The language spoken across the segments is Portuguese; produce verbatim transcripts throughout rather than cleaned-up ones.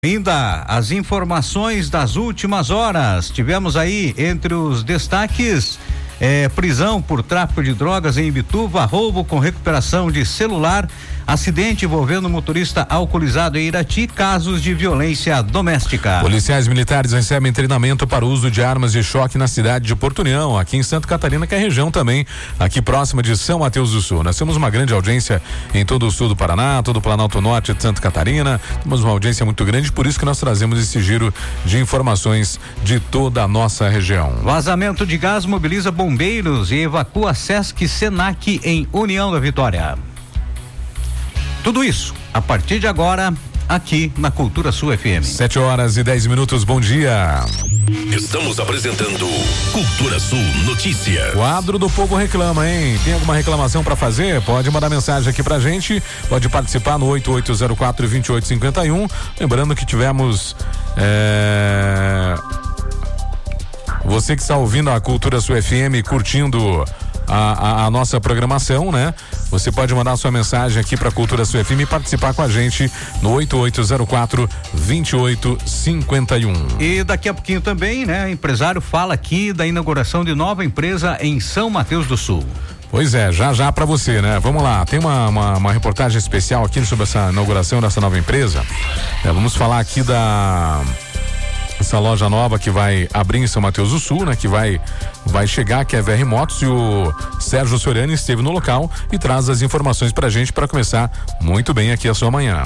Ainda as informações das últimas horas. Tivemos aí entre os destaques é, prisão por tráfico de drogas em Imbituva, roubo com recuperação de celular, acidente envolvendo motorista alcoolizado em Irati, casos de violência doméstica. Policiais militares recebem treinamento para o uso de armas de choque na cidade de Porto União, aqui em Santa Catarina, que é a região também, aqui próxima de São Mateus do Sul. Nós temos uma grande audiência em todo o sul do Paraná, todo o Planalto Norte de Santa Catarina, temos uma audiência muito grande, por isso que nós trazemos esse giro de informações de toda a nossa região. Vazamento de gás mobiliza bombeiros e evacua Sesc Senac em União da Vitória. Tudo isso a partir de agora aqui na Cultura Sul F M. Sete horas e dez minutos, bom dia. Estamos apresentando Cultura Sul Notícia. Quadro do Povo Reclama, hein? Tem alguma reclamação pra fazer? Pode mandar mensagem aqui pra gente, pode participar no oito oito zero quatro, dois oito cinco um. Lembrando que tivemos é... você que está ouvindo a Cultura Sul F M, curtindo A, a, a nossa programação, né? Você pode mandar sua mensagem aqui para Cultura Sul F M e participar com a gente no oito oito zero quatro, dois oito cinco um. E daqui a pouquinho também, né? Empresário fala aqui da inauguração de nova empresa em São Mateus do Sul. Pois é, já já para você, né? Vamos lá, tem uma, uma, uma reportagem especial aqui sobre essa inauguração dessa nova empresa. É, vamos falar aqui da essa loja nova que vai abrir em São Mateus do Sul, né? Que vai vai chegar, que é a V R Motos, e o Sérgio Soriani esteve no local e traz as informações pra gente para começar muito bem aqui a sua manhã.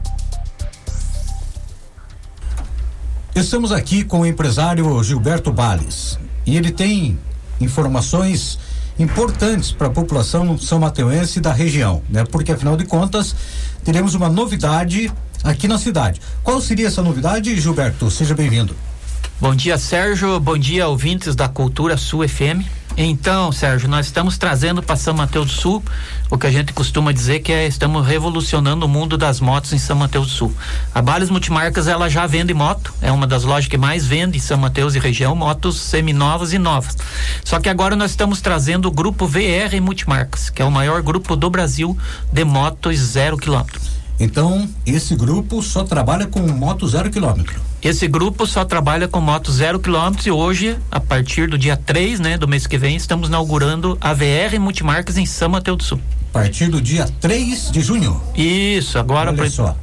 Estamos aqui com o empresário Gilberto Bales e ele tem informações importantes para a população são mateuense da região, né? Porque afinal de contas teremos uma novidade aqui na cidade. Qual seria essa novidade, Gilberto? Seja bem-vindo. Bom dia, Sérgio. Bom dia, ouvintes da Cultura Sul F M. Então, Sérgio, nós estamos trazendo para São Mateus do Sul o que a gente costuma dizer que é estamos revolucionando o mundo das motos em São Mateus do Sul. A Bales Multimarcas, ela já vende moto, é uma das lojas que mais vende em São Mateus e região, motos seminovas e novas. Só que agora nós estamos trazendo o grupo V R Multimarcas, que é o maior grupo do Brasil de motos zero quilômetro. Então, esse grupo só trabalha com moto zero quilômetro? Esse grupo só trabalha com moto zero quilômetros e hoje, a partir do dia três, né, do mês que vem, estamos inaugurando a V R Multimarcas em São Mateus do Sul. A partir do dia três de junho? Isso, agora... Olha pra... só.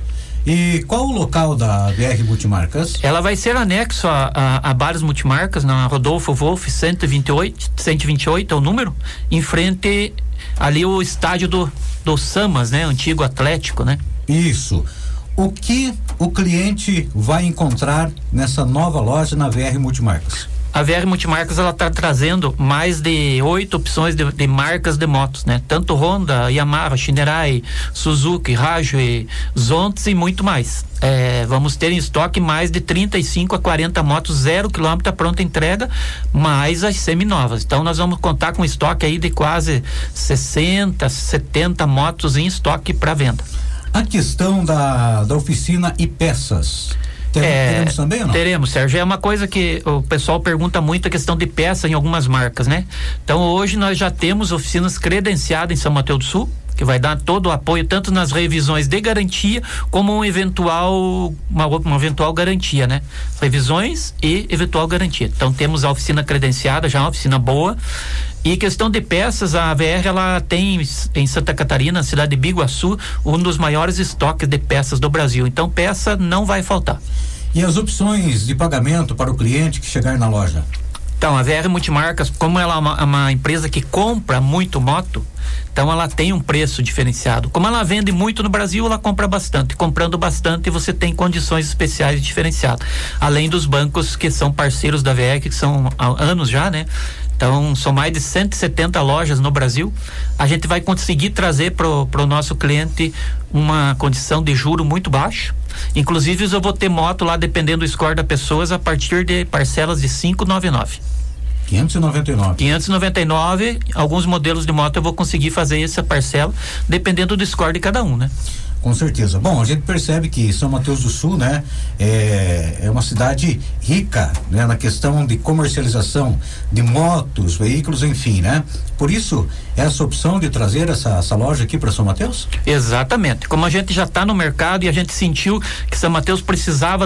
E qual o local da V R Multimarcas? Ela vai ser anexo a, a, a Bales Multimarcas, na Rodolfo Wolff cento e vinte e oito, cento e vinte e oito é o número, em frente ali o estádio do, do Samas, né, antigo Atlético, né? Isso. O que o cliente vai encontrar nessa nova loja na V R Multimarcas? A V R Multimarcas, ela está trazendo mais de oito opções de, de marcas de motos, né? Tanto Honda, Yamaha, Shinerai, Suzuki, Raju, Zontes e muito mais. É, vamos ter em estoque mais de trinta e cinco a quarenta motos zero quilômetro pronta entrega, mais as seminovas. Então nós vamos contar com estoque aí de quase sessenta, setenta motos em estoque para venda. A questão da, da oficina e peças, Ter, é, teremos também ou não? Teremos, Sérgio, é uma coisa que o pessoal pergunta muito, a questão de peça em algumas marcas, né? Então hoje nós já temos oficinas credenciadas em São Mateus do Sul, que vai dar todo o apoio tanto nas revisões de garantia como um eventual uma, uma eventual garantia, né? Revisões e eventual garantia. Então temos a oficina credenciada, já uma oficina boa. E questão de peças, a V R ela tem em Santa Catarina, cidade de Biguaçu, um dos maiores estoques de peças do Brasil. Então peça não vai faltar. E as opções de pagamento para o cliente que chegar na loja? Então, a V R Multimarcas, como ela é uma, uma empresa que compra muito moto, então ela tem um preço diferenciado. Como ela vende muito no Brasil, ela compra bastante. Comprando bastante, você tem condições especiais diferenciadas. Além dos bancos que são parceiros da V R, que são há anos já, né? Então, são mais de cento e setenta lojas no Brasil. A gente vai conseguir trazer pro, pro nosso cliente uma condição de juro muito baixo. Inclusive, eu vou ter moto lá, dependendo do score da pessoa, a partir de parcelas de quinhentos e noventa e nove. quinhentos e noventa e nove. quinhentos e noventa e nove, alguns modelos de moto eu vou conseguir fazer essa parcela, dependendo do score de cada um, né? Com certeza. Bom, a gente percebe que São Mateus do Sul, né, é, é uma cidade rica, né, na questão de comercialização de motos, veículos, enfim, né? Por isso, essa opção de trazer essa, essa loja aqui para São Mateus? Exatamente. Como a gente já está no mercado e a gente sentiu que São Mateus precisava